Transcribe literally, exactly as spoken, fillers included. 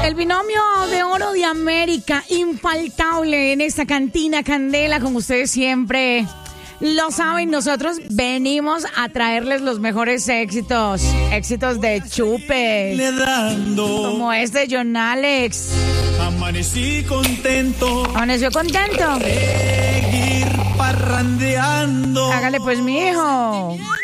El binomio de oro de América, infaltable en esta cantina Candela, con ustedes siempre. Lo saben, nosotros venimos a traerles los mejores éxitos. Éxitos de Chupe. Como este de John Alex. Amanecí contento. Amaneció contento. Seguir parrandeando. Hágale pues, mijo.